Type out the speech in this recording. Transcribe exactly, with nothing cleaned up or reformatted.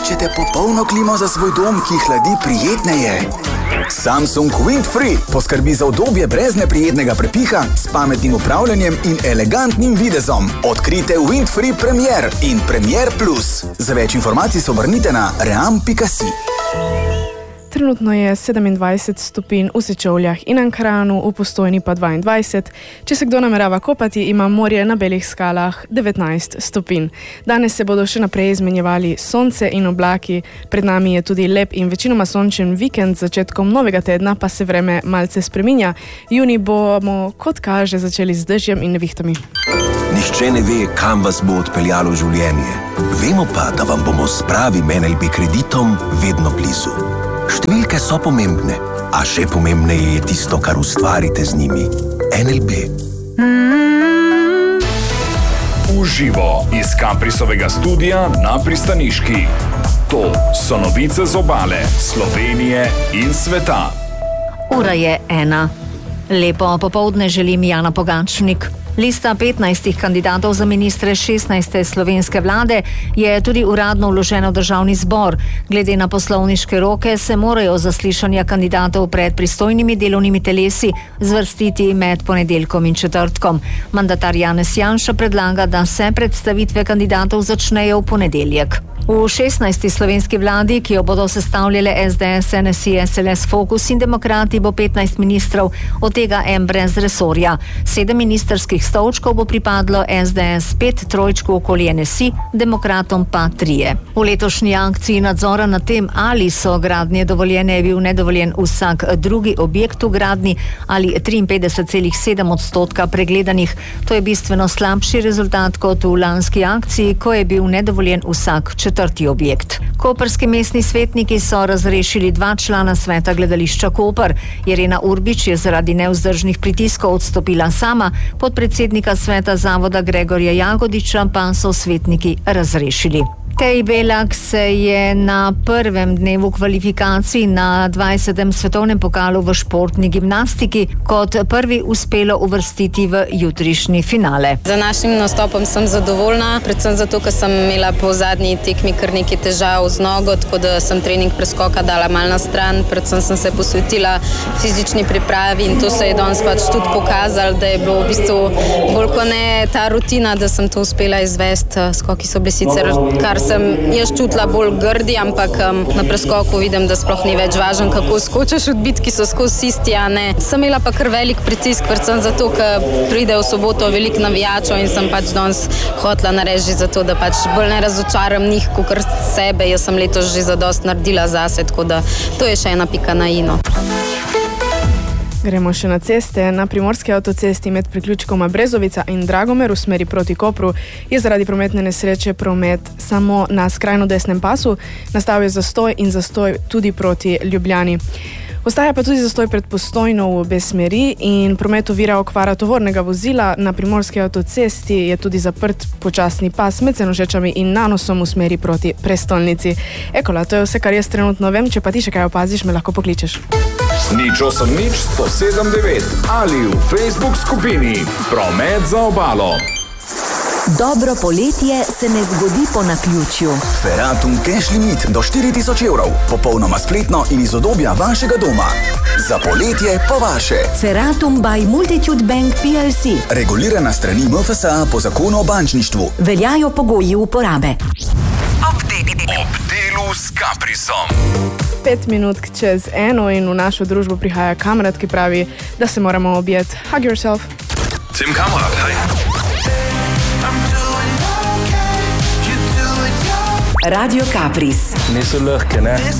Iščete popolno klimo za svoj dom, ki hladi prijetneje? Samsung Windfree poskrbi za udobje brez neprijetnega prepiha, s pametnim upravljanjem in elegantnim videzom. Odkrite Windfree Premier in Premier Plus. Za več informacij se obrnite na ream pika si. Trenutno je sedemindvajset stopinj v Sečovljah in Ankaranu, v Postojni pa dvaindvajset. Če se kdo namerava kopati, ima morje na Belih skalah devetnajst stopinj. Danes se bodo še naprej izmenjevali sonce in oblaki. Pred nami je tudi lep in večinoma sončen vikend, z začetkom novega tedna pa se vreme malce spreminja. Juni bomo, kot kaže, začeli z dežjem in nevihtami. Nihče ne ve, kam vas bo odpeljalo življenje. Vemo pa, da vam bomo s pravim en el be kreditom vedno blizu. Številke so pomembne, a še pomembneje je tisto, kar ustvarite z njimi. en el be. Uživo iz Caprisovega studia na Pristaniški. To so novice z obale, Slovenije in sveta. Ura je ena. Lepo popoldne želim Jana Pogačnik. Lista petnajstih kandidatov za ministre šestnajste slovenske vlade je tudi uradno vložena v državni zbor. Glede na poslovniške roke se morajo zaslišanja kandidatov pred pristojnimi delovnimi telesi zvrstiti med ponedeljkom in četrtkom. Mandatar Janez Janša predlaga, da se predstavitve kandidatov začnejo v ponedeljek. V šestnajsti slovenski vladi, ki jo bodo sestavljale es de es, en es i, es el es, Fokus in Demokrati, bo petnajst ministrov, od tega en brez resorja. Sedem ministrskih stolčkov bo pripadlo es de es, pet trojčkov okoli en es i, Demokratom pa trije. V letošnji akciji nadzora nad tem, ali so gradnje dovoljene, je bil nedovoljen vsak drugi objekt v gradnji ali triinpetdeset celih sedem odstotka pregledanih. To je bistveno slabši rezultat kot v lanski akciji, ko je bil nedovoljen vsak četrti objekt. Koprski mestni svetniki so razrešili dva člana sveta gledališča Koper. Irena Urbič je zaradi nevzdržnih pritiskov odstopila sama, podpredsednika sveta zavoda Gregorja Jagodiča pa so svetniki razrešili. Tej Belak se je na prvem dnevu kvalifikacij na dvajsetem svetovnem pokalu v športni gimnastiki kot prvi uspelo uvrstiti v jutrišnji finale. Za našim nastopom sem zadovoljna, predvsem zato, ker sem imela po zadnji tekmi kar nekaj težav z nogo, tako da sem trening preskoka dala mal na stran, predvsem sem se posvetila fizični pripravi in to se je danes pač tudi pokazalo, da je bilo v bistvu bolj kot ne ta rutina, da sem to uspela izvesti. Skoki so bili sicer, kar sem jaz čutila bolj grdi, ampak um, na preskoku vidim, da sploh ni več važno, kako skočiš, odbitki so skozi isti, a ne. Sem imela pa kar velik pritisk, predvsem zato, ker pride v soboto veliko navijačev in sem pač danes hotela narediti zato, da pač bolj ne razočaram njih, kakor sebe. Jaz sem letos že zadost naredila zase, tako da to je še ena pika na i. Gremo še na ceste. Na primorski avtocesti med priključkoma Brezovica in Dragomer v smeri proti Kopru je zaradi prometne nesreče promet samo na skrajno desnem pasu. Nastal je zastoj in zastoj tudi proti Ljubljani. Ostaja pa tudi zastoj pred Postojno v obe smeri in promet ovira okvara tovornega vozila. Na primorski avtocesti je tudi zaprt počasni pas med Senožečami in Nanosom v smeri proti prestolnici. Ekola, to je vse, kar jaz trenutno vem. Če pa ti še kaj opaziš, me lahko pokličeš. Nič osem nič sto sedem devet ali v Facebook skupini Promet za obalo. Dobro poletje se ne zgodi po naključju. Feratum Cash Limit do štiri tisoč evrov. Popolnoma spletno in iz udobja vašega doma. Za poletje po vaše. Feratum by Multitude Bank pi el si. Regulirana strani em ef es a po zakonu o bančništvu. Veljajo pogoji uporabe. Ob delu s Caprisom. Pet minut čez eno in v našo družbo prihaja Kamrat, ki pravi, da se moramo objeti. Hug yourself. Tim Kamrat, hej. Radio Capris. Niso lahke, ne?